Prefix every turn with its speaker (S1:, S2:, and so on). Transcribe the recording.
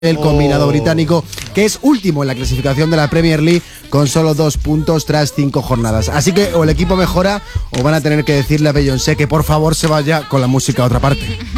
S1: el combinado británico, que es último en la clasificación de la Premier League con solo 2 puntos tras 5 jornadas. Así que o el equipo mejora o van a tener que decirle a Beyoncé que por favor se vaya con la música a otra parte.